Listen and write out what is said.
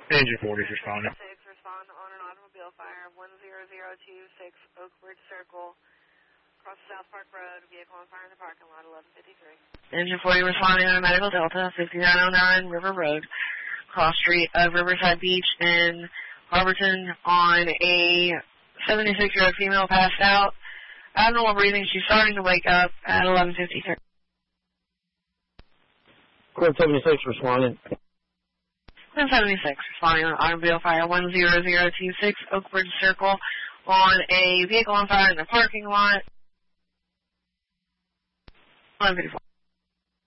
Engine 40 is responding. Respond on an automobile fire, 10026 Oak Ridge Circle, across South Park Road, vehicle on fire in the parking lot, 1153. Engine 40 responding on a Medical Delta, 5909 River Road, cross street of Riverside Beach in Harborton on a 76-year-old female passed out. Abnormal breathing, she's starting to wake up at 1153. Code 76 responding. 76, responding on automobile fire 10026 Oak Ridge Circle on a vehicle on fire in the parking lot. 1154.